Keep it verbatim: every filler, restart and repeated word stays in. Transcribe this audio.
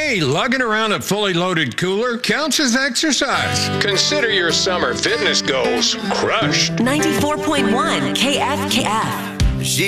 Hey, lugging around a fully loaded cooler counts as exercise. Consider your summer fitness goals crushed. ninety-four point one K F K F.